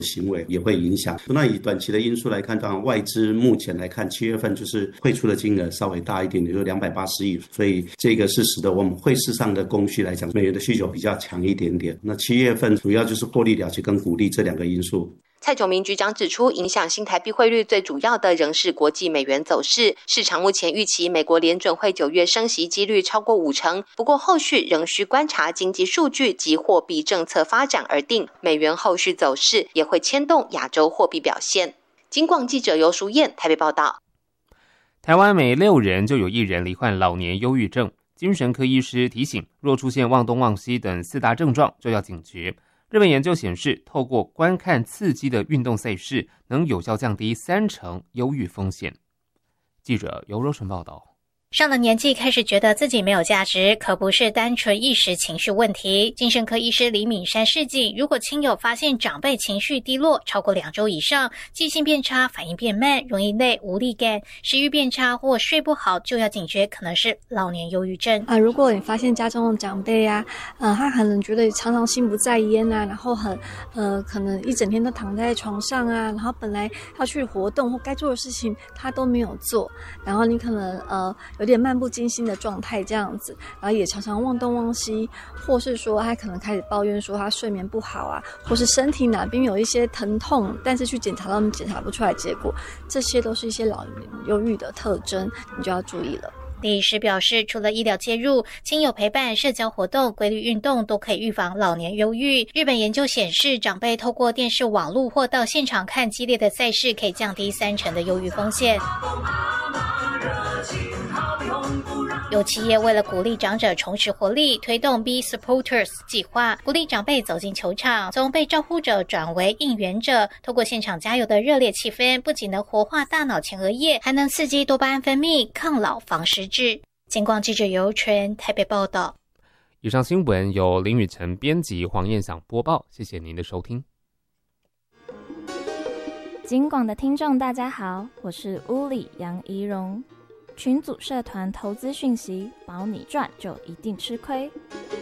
行为也会影响。那以短期的因素来看，当然外资目前来看7月份就是汇出的金额稍微大一点，也就280亿，所以这个是使得我们汇市上的供需来讲，美元的需求比较强一点点。那7月份主要就是获利了结跟股利这2个因素。 蔡炯明局长指出，影响新台币汇率最主要的仍是国际美元走势。市场目前预期美国联准会9月升息几率超过50%，不过后续仍需观察经济数据及货币政策发展而定。美元后续走势也会牵动亚洲货币表现。金广记者游淑燕台北报道。 台湾每6人就有1人罹患老年忧郁症，精神科医师提醒，若出现忘东忘西等4大症状，就要警觉。日本研究显示，透过观看刺激的运动赛事，能有效降低30%忧郁风险。记者尤柔纯报道。 上了年纪开始觉得自己没有价值，可不是单纯一时情绪问题。精神科医师李敏山示警，如果亲友发现长辈情绪低落超过2周以上，记性变差、反应变慢、容易累、无力感、食欲变差或睡不好，就要警觉可能是老年忧郁症。 如果你发现家中的长辈他可能觉得常常心不在焉然后可能一整天都躺在床上然后本来要去活动或该做的事情他都没有做，然后你可能有点漫不经心的状态这样子，然后也常常忘东忘西，或是说他可能开始抱怨说他睡眠不好或是身体哪边有一些疼痛，但是去检查他们检查不出来结果，这些都是一些老年忧郁的特征，你就要注意了。 李医师表示，除了医疗介入，亲友陪伴、社交活动、规律运动都可以预防老年忧郁。日本研究显示，长辈透过电视网络或到现场看激烈的赛事，可以降低30%的忧郁风险。有企业为了鼓励长者重拾活力，推动 Be Supporters 计划，鼓励长辈走进球场，从被照护者转为应援者。透过现场加油的热烈气氛，不仅能活化大脑前额叶，还能刺激多巴胺分泌，抗老防失智。金广记者游纯台北报道。 以上新闻由林雨晨编辑，黄燕想播报，谢谢您的收听。 金广的听众大家好，我是乌里杨怡蓉。群组社团投资讯息，保你赚就一定吃亏。